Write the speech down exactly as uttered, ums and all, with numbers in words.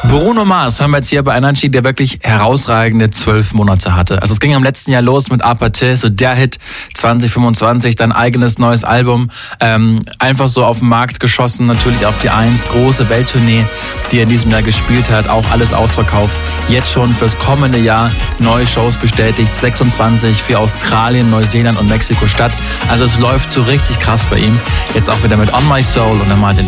Bruno Mars haben wir jetzt hier bei Energy, der wirklich herausragende zwölf Monate hatte. Also es ging im letzten Jahr los mit Apathy, so der Hit zwanzig fünfundzwanzig, dann eigenes neues Album, ähm, einfach so auf den Markt geschossen, natürlich auf die Eins, große Welttournee, die er in diesem Jahr gespielt hat, auch alles ausverkauft. Jetzt schon fürs kommende Jahr neue Shows bestätigt, sechsundzwanzig für Australien, Neuseeland und Mexiko-Stadt. Also es läuft so richtig krass bei ihm. Jetzt auch wieder mit On My Soul und dann mal den